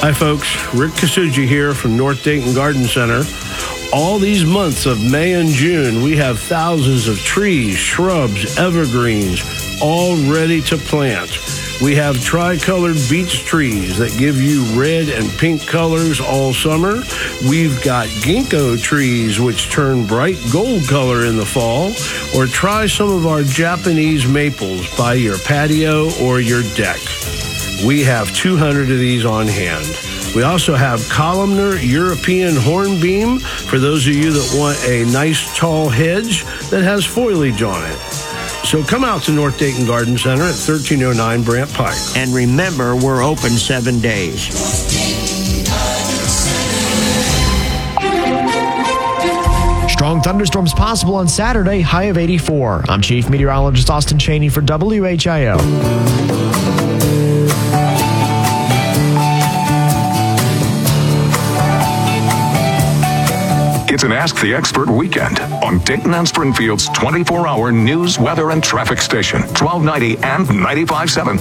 Hi folks, Rick Kasuji here from North Dayton Garden Center. All these months of May and June, we have thousands of trees, shrubs, evergreens, all ready to plant. We have tricolored beech trees that give you red and pink colors all summer. We've got ginkgo trees which turn bright gold color in the fall. Or try some of our Japanese maples by your patio or your deck. We have 200 of these on hand. We also have columnar European hornbeam for those of you that want a nice tall hedge that has foliage on it. So come out to North Dayton Garden Center at 1309 Brant Pike. And remember, we're open 7 days. Strong thunderstorms possible on Saturday, high of 84. I'm Chief Meteorologist Austin Cheney for WHIO. It's an Ask the Expert weekend on Dayton and Springfield's 24-hour news, weather, and traffic station, 1290 and 95.7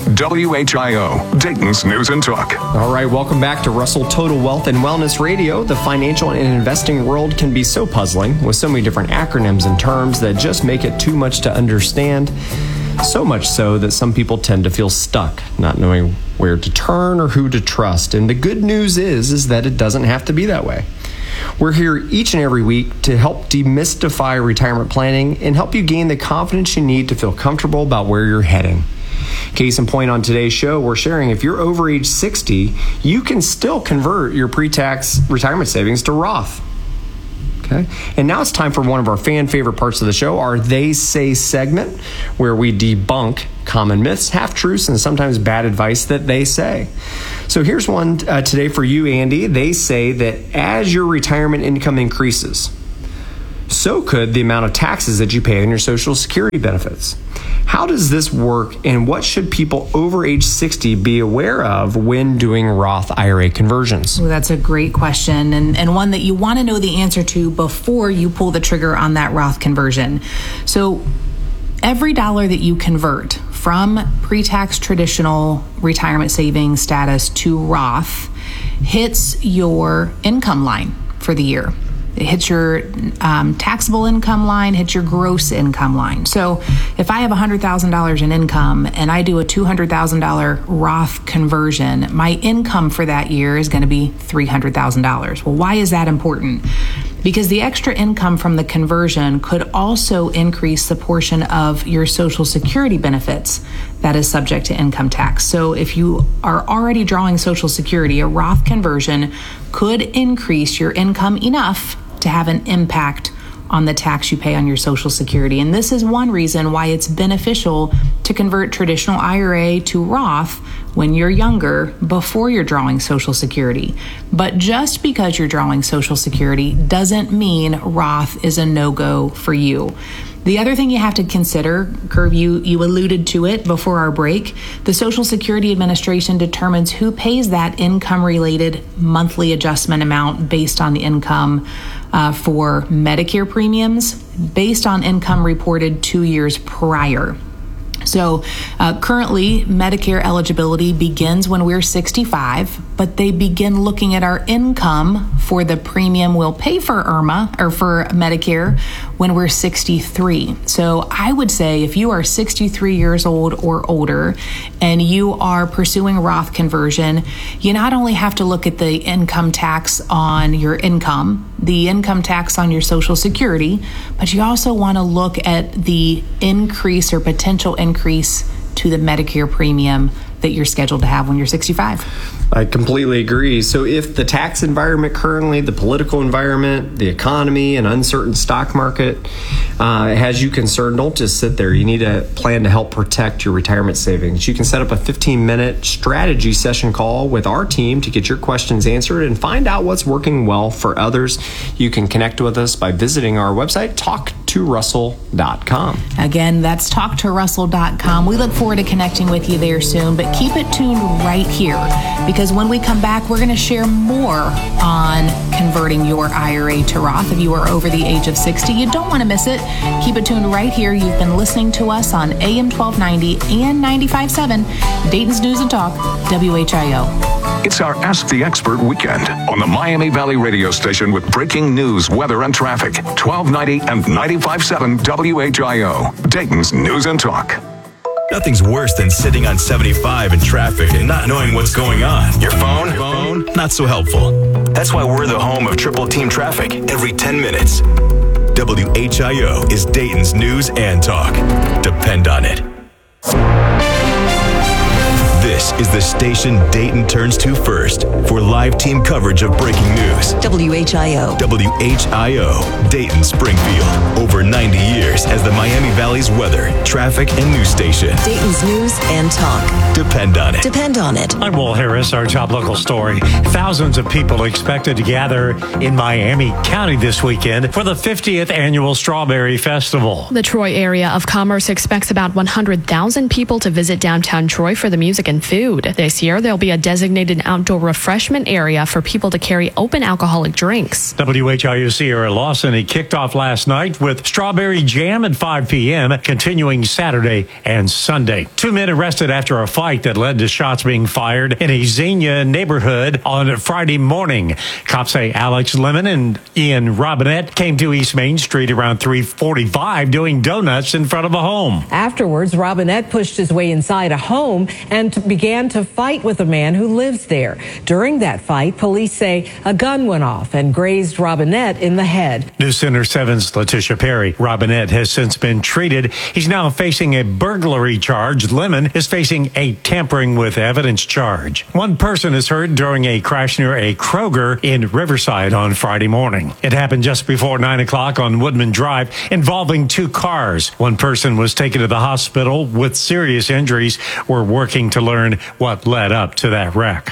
WHIO, Dayton's News and Talk. All right, welcome back to Russell Total Wealth and Wellness Radio. The financial and investing world can be so puzzling with so many different acronyms and terms that just make it too much to understand. So much so that some people tend to feel stuck, not knowing where to turn or who to trust. And the good news is that it doesn't have to be that way. We're here each and every week to help demystify retirement planning and help you gain the confidence you need to feel comfortable about where you're heading. Case in point, on today's show, we're sharing if you're over age 60, you can still convert your pre-tax retirement savings to Roth. Okay. And now it's time for one of our fan favorite parts of the show, our They Say segment, where we debunk common myths, half-truths, and sometimes bad advice that they say. So here's one today for you, Andy. They say that as your retirement income increases, so could the amount of taxes that you pay on your Social Security benefits. How does this work, and what should people over age 60 be aware of when doing Roth IRA conversions? Well, that's a great question, and one that you want to know the answer to before you pull the trigger on that Roth conversion. So every dollar that you convert from pre-tax traditional retirement savings status to Roth hits your income line for the year. It hits your taxable income line, hits your gross income line. So if I have $100,000 in income and I do a $200,000 Roth conversion, my income for that year is going to be $300,000. Well, why is that important? Because the extra income from the conversion could also increase the portion of your Social Security benefits that is subject to income tax. So if you are already drawing Social Security, a Roth conversion could increase your income enough to have an impact on the tax you pay on your Social Security. And this is one reason why it's beneficial to convert traditional IRA to Roth when you're younger, before you're drawing Social Security. But just because you're drawing Social Security doesn't mean Roth is a no-go for you. The other thing you have to consider, Curve, you alluded to it before our break, the Social Security Administration determines who pays that income-related monthly adjustment amount based on the income for Medicare premiums, based on income reported 2 years prior. So currently, Medicare eligibility begins when we're 65, but they begin looking at our income for the premium we'll pay for IRMA or for Medicare when we're 63. So I would say if you are 63 years old or older and you are pursuing Roth conversion, you not only have to look at the income tax on your income, the income tax on your Social Security, but you also want to look at the increase or potential increase to the Medicare premium that you're scheduled to have when you're 65. I completely agree. So if the tax environment currently, the political environment, the economy, and uncertain stock market has you concerned, don't just sit there. You need a plan to help protect your retirement savings. You can set up a 15-minute strategy session call with our team to get your questions answered and find out what's working well for others. You can connect with us by visiting our website, talktorussell.com. Again, that's talktorussell.com. We look forward to connecting with you there soon, but keep it tuned right here, because when we come back, we're going to share more on converting your IRA to Roth. If you are over the age of 60, you don't want to miss it. Keep it tuned right here. You've been listening to us on AM 1290 and 95.7, Dayton's News and Talk, WHIO. It's our Ask the Expert weekend on the Miami Valley radio station with breaking news, weather, and traffic. 1290 and 95.7 WHIO, Dayton's News and Talk. Nothing's worse than sitting on 75 in traffic and not knowing what's going on. Your phone, not so helpful. That's why we're the home of Triple Team Traffic every 10 minutes. WHIO is Dayton's News and Talk. Depend on it. This is the station Dayton turns to first for live team coverage of breaking news. WHIO. WHIO, Dayton Springfield. Over 90 years as the Miami Valley's weather, traffic, and news station. Dayton's News and Talk. Depend on it. Depend on it. I'm Will Harris, our top local story. Thousands of people expected to gather in Miami County this weekend for the 50th annual Strawberry Festival. The Troy area of commerce expects about 100,000 people to visit downtown Troy for the music and food. This year, there'll be a designated outdoor refreshment area for people to carry open alcoholic drinks. WHIO Sierra Lawson, he kicked off last night with Strawberry Jam at 5 p.m., continuing Saturday and Sunday. 2 men arrested after a fight that led to shots being fired in a Xenia neighborhood on Friday morning. Cops say Alex Lemon and Ian Robinette came to East Main Street around 3:45 doing donuts in front of a home. Afterwards, Robinette pushed his way inside a home and began to fight with a man who lives there. During that fight, police say a gun went off and grazed Robinette in the head. News Center 7's Letitia Perry. Robinette has since been treated. He's now facing a burglary charge. Lemon is facing a tampering with evidence charge. One person is hurt during a crash near a Kroger in Riverside on Friday morning. It happened just before 9 o'clock on Woodman Drive, involving 2 cars. One person was taken to the hospital with serious injuries. We're working to learn what led up to that wreck.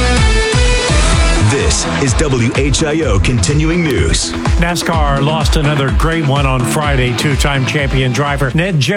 This is WHIO Continuing News. NASCAR lost another great one on Friday. 2-time champion driver Ned